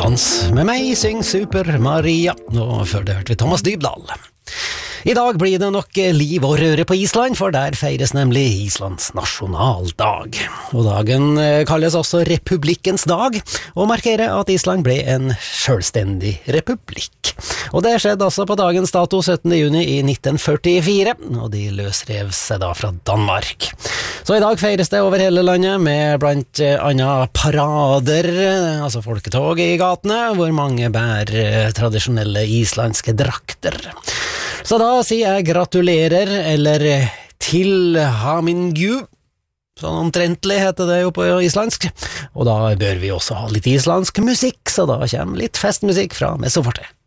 Dans med meg syng Super Maria, og før det hørte vi Thomas Dybdahl. I dag blir det nok liv og røre på Island, for der feires nemlig Islands nasjonaldag. Og dagen kalles også Republikkens dag, og markerer at Island ble en selvstendig republikk. Og det skjedde altså på dagens dato 17. juni i 1944, og de løsrev seg da fra Danmark. Så i dag feires det over hele landet med blant annet parader, altså folketog i gatene, hvor mange bærer tradisjonelle islandske drakter. Så da sier jeg gratulerer, eller til hamingju, sånn omtrentlig heter det jo på islandsk, og da bør vi også ha litt islandsk musikk, så da kommer litt festmusikk fra Mesoforte.